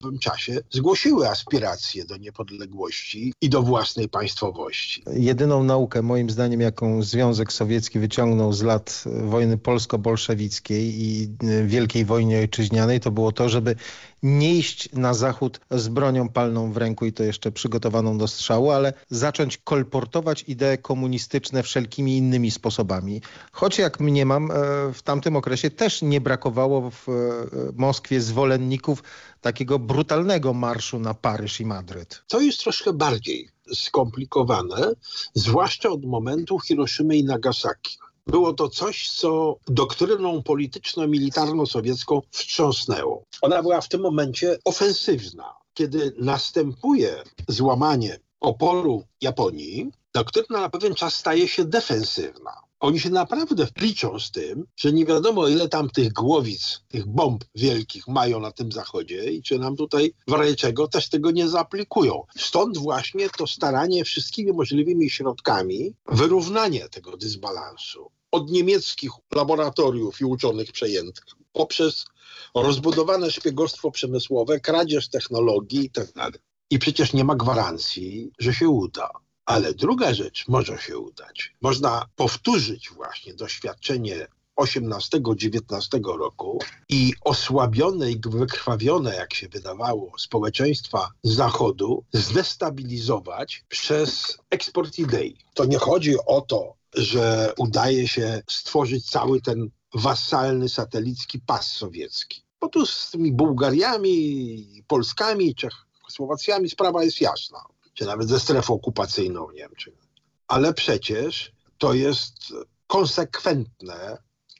owym czasie zgłosiły aspiracje do niepodległości i do własnej państwowości. Jedyną naukę, moim zdaniem, jaką Związek Sowiecki wyciągnął z lat wojny polsko-bolszewickiej i Wielkiej Wojny Ojczyźnianej, to było to, żeby nie iść na zachód z bronią palną w ręku i to jeszcze przygotowaną do strzału, ale zacząć kolportować idee komunistyczne wszelkimi innymi sposobami. Choć jak mniemam, w tamtym okresie też nie brakowało w Moskwie zwolenników takiego brutalnego marszu na Paryż i Madryt. To jest troszkę bardziej skomplikowane, zwłaszcza od momentu Hiroszymy i Nagasaki. Było to coś, co doktryną polityczno-militarno-sowiecką wstrząsnęło. Ona była w tym momencie ofensywna. Kiedy następuje złamanie oporu Japonii, doktryna na pewien czas staje się defensywna. Oni się naprawdę liczą z tym, że nie wiadomo ile tam tych głowic, tych bomb wielkich mają na tym zachodzie i czy nam tutaj w razie czego też tego nie zaaplikują. Stąd właśnie to staranie wszystkimi możliwymi środkami wyrównanie tego dysbalansu. Od niemieckich laboratoriów i uczonych przejętych poprzez rozbudowane szpiegostwo przemysłowe, kradzież technologii itd. I przecież nie ma gwarancji, że się uda. Ale druga rzecz może się udać. Można powtórzyć właśnie doświadczenie 18-19 roku i osłabione i wykrwawione, jak się wydawało, społeczeństwa Zachodu zdestabilizować przez eksport idei. To nie chodzi o to, że udaje się stworzyć cały ten wasalny, satelicki pas sowiecki. Bo tu z tymi Bułgariami, Polskami, Czechosłowacjami sprawa jest jasna. Czy nawet ze strefą okupacyjną Niemczech. Ale przecież to jest konsekwentne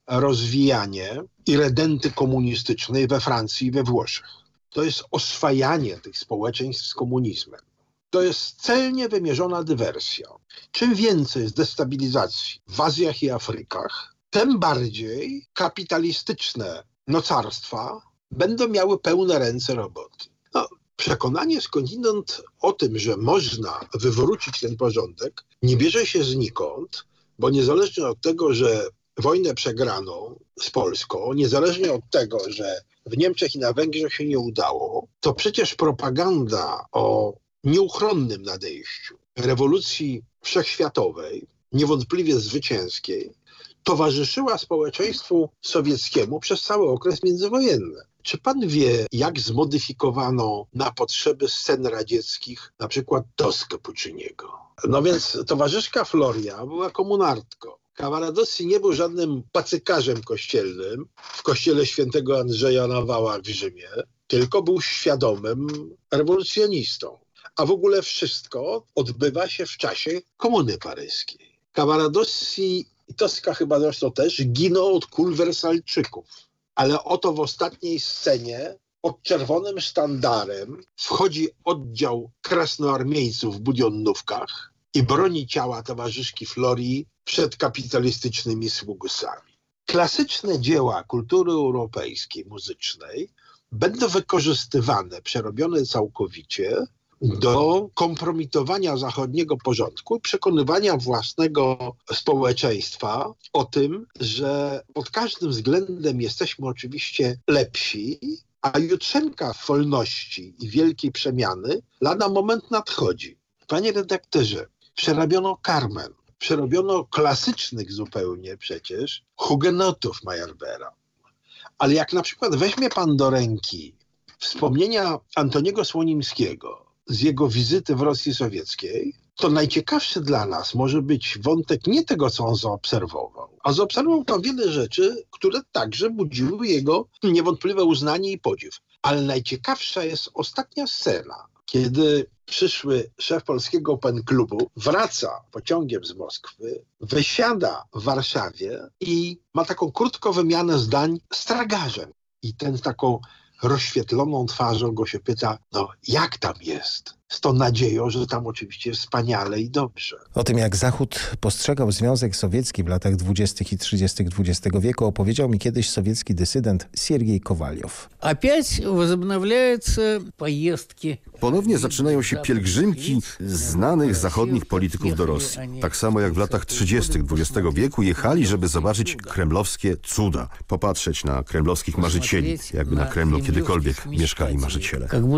rozwijanie iredenty komunistycznej we Francji i we Włoszech. To jest oswajanie tych społeczeństw z komunizmem. To jest celnie wymierzona dywersja. Czym więcej jest destabilizacji w Azjach i Afrykach, tym bardziej kapitalistyczne mocarstwa będą miały pełne ręce roboty. Przekonanie skądinąd o tym, że można wywrócić ten porządek, nie bierze się znikąd, bo niezależnie od tego, że wojnę przegrano z Polską, niezależnie od tego, że w Niemczech i na Węgrzech się nie udało, to przecież propaganda o nieuchronnym nadejściu rewolucji wszechświatowej, niewątpliwie zwycięskiej, towarzyszyła społeczeństwu sowieckiemu przez cały okres międzywojenny. Czy pan wie, jak zmodyfikowano na potrzeby scen radzieckich na przykład Toskę Pucciniego? No więc towarzyszka Floria była komunartką. Cavaradossi nie był żadnym pacykarzem kościelnym w kościele świętego Andrzeja na Wałach w Rzymie, tylko był świadomym rewolucjonistą. A w ogóle wszystko odbywa się w czasie Komuny Paryskiej. Cavaradossi i Toska chyba zresztą też giną od kul wersalczyków. Ale oto w ostatniej scenie pod czerwonym sztandarem wchodzi oddział krasnoarmieńców w budionnówkach i broni ciała towarzyszki Florii przed kapitalistycznymi sługusami. Klasyczne dzieła kultury europejskiej, muzycznej będą wykorzystywane, przerobione całkowicie do kompromitowania zachodniego porządku i przekonywania własnego społeczeństwa o tym, że pod każdym względem jesteśmy oczywiście lepsi, a jutrzenka wolności i wielkiej przemiany lada moment nadchodzi. Panie redaktorze, przerobiono Carmen, przerobiono klasycznych zupełnie przecież hugenotów Meyerbeera. Ale jak na przykład weźmie pan do ręki wspomnienia Antoniego Słonimskiego z jego wizyty w Rosji Sowieckiej, to najciekawszy dla nas może być wątek nie tego, co on zaobserwował, a zaobserwował tam wiele rzeczy, które także budziły jego niewątpliwe uznanie i podziw. Ale najciekawsza jest ostatnia scena, kiedy przyszły szef polskiego pen klubu wraca pociągiem z Moskwy, wysiada w Warszawie i ma taką krótką wymianę zdań z tragarzem. I ten z taką rozświetloną twarzą go się pyta, no jak tam jest? Z tą nadzieją, że tam oczywiście jest wspaniale i dobrze. O tym, jak Zachód postrzegał Związek Sowiecki w latach 20. i 30. XX wieku, opowiedział mi kiedyś sowiecki dysydent Siergiej Kowaliow. Ponownie zaczynają się pielgrzymki znanych zachodnich polityków do Rosji. Tak samo jak w latach 30. XX wieku jechali, żeby zobaczyć kremlowskie cuda. Popatrzeć na kremlowskich marzycieli, jakby na Kremlu kiedykolwiek mieszkali marzyciele.